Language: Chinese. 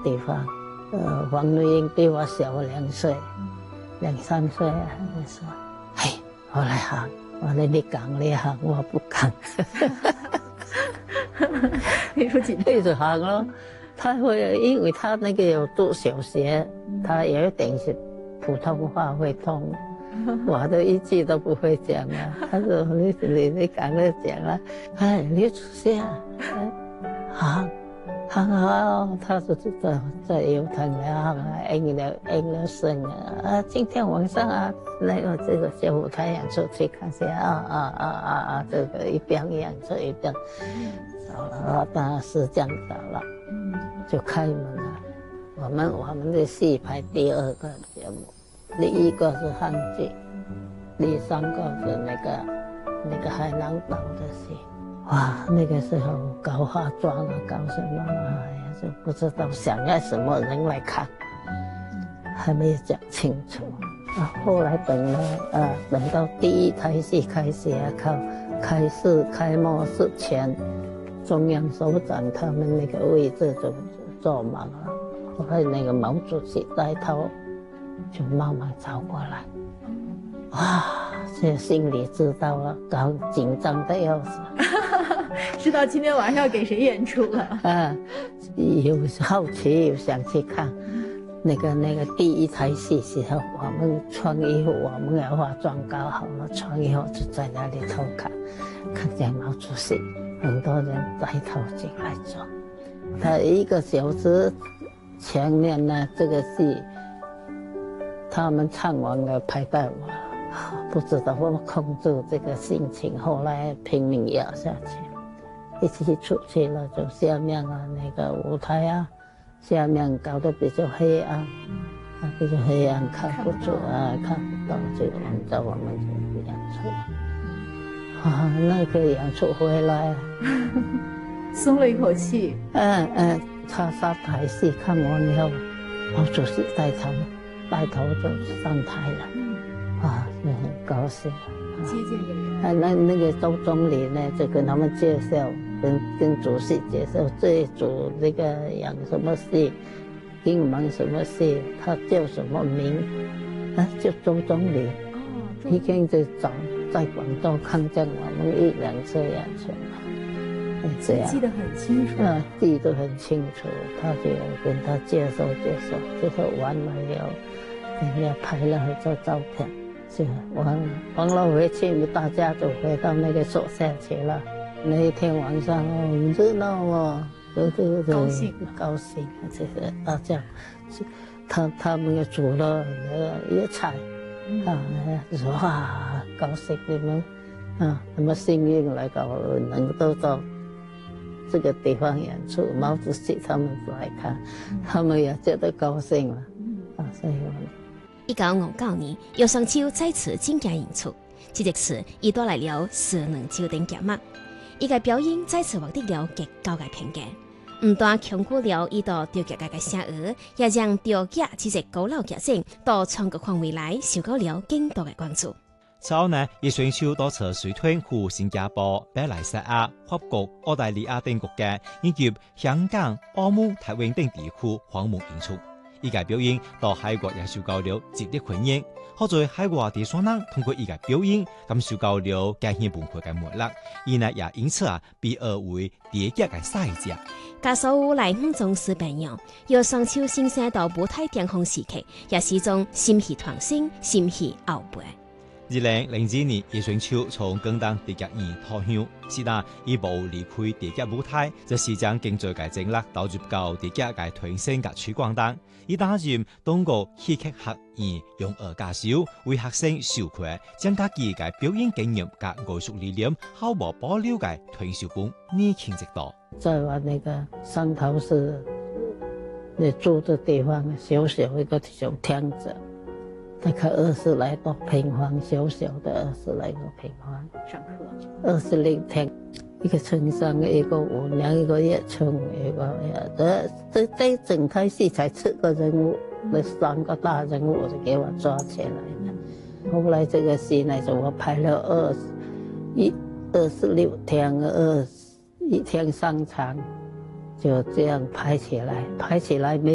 地方。黄瑞英比我小2岁，2、3岁啊。就说：“嘿，我来行。”我说：“你讲你行，我不敢。” 你说紧对着行咯。他会，因为他那个有读小学，他有一点是普通话会通。我都一句都不会讲啊。他说：“你赶快讲啊！哎，你出现行。”他说在油塘啊，应了声啊，今天晚上啊，那个这个小舞台演出去看下这个一边演出一边走了，当然是这样走了，就开门了。我们的戏排第2个节目，第1个是汉剧，第3个是那个海南岛的戏。哇，那个时候搞化妆啊，搞什么啊，就不知道想要什么人来看，还没有讲清楚。后来等到第1台戏开始啊，开幕式前，中央首长他们那个位置就坐满了。后来那个毛主席带头就慢慢走过来，哇，这心里知道了，搞紧张的要死。 知道今天晚上要给谁演出了？ 有好奇，有想去看。那个第1台戏时候，我们穿衣服，我们要化妆搞好了，穿衣服就在那里偷看，看见毛主席，很多人带头进来坐。他1个小时前面呢，这个戏他们唱完了排到我，不知道怎么控制这个心情，后来拼命压下去。一起出去了，就下面那个舞台下面搞得比较黑暗，比较黑暗，看不出看不到，就按照我们这个演出。那个演出回来， 松了一口气。 他3台戏看完以后，毛主席带头就上台了，就很高兴。 接见人。 那个周总理呢，就跟他们介绍，跟主席介绍这一组这个演什么戏，英文什么戏，他叫什么名，就周总理。已经就在广州看见我们1、2次演出了，这样记得很清楚。 记得很清楚，他就跟他介绍，最后完了以后，人家拍了很多照片。就完了回去，大家就回到那个宿舍去了。那一天晚上很热闹高兴，就是大家，他们也煮了野菜，说哇，高兴你们那么幸运能够到这个地方演出，毛主席他们来看，他们也觉得高兴了，所以 1959年，姚双秋再次进京演出，这一次伊带来了4两手顶夹麦，伊个表演再次获得了极高嘅评价，唔但强过了伊到钓夹嘅声额，也让钓夹这个古老夹性到全国范围内受到了更多嘅关注。 此后呢，姚双秋多次随团赴新加坡、马来西亚、法国、澳大利亚等国家，以及香港、澳门、台湾等地区访问演出。伊个表演到海外也受到了极力欢迎，好在海外地双人通过伊个表演，感受到了家乡文化嘅魅力，伊呢也因此被而为第一个赛者。 加所有来访重视朋友，姚双秋先生到舞台巅峰时期，也是种心系创新、心系后辈。 2002年，姚双秋从广东第夹院退休，是但伊无离开第夹舞台，就是将经济嘅精力投入到第夹嘅推升嘅推广当。伊担任中国戏剧学院用教授，为学生授课，将家己嘅表演经验及艺术理念，毫无保留嘅传授本年轻一代。 在我那个汕头市，你住的地方小小一个小亭子。大概20来多平方，小小的20来个平方。 上课 26天，一个村上，一个舞娘，一个叶春，一个这整台戏才7个人物，那3个大人物就给我抓起来了。后来这个戏呢，我排了26天，1天3场，就这样排起来没。